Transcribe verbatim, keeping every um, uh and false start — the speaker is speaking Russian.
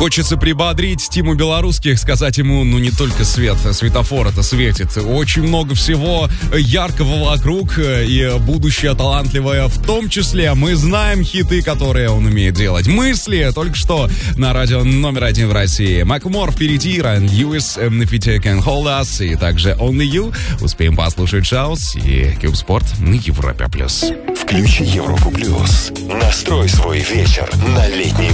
Хочется прибодрить Тиму Белорусских, сказать ему, ну не только свет, светофор это светит. Очень много всего яркого вокруг и будущее талантливое в том числе. Мы знаем хиты, которые он умеет делать. Мысли только что на радио номер один в России. Макмор впереди, Райан Льюис, Nifty Can Hold Us и также Only You. Успеем послушать Шаус и Кьюбспорт на Европе+. Включи Европу+. Настрой свой вечер на летний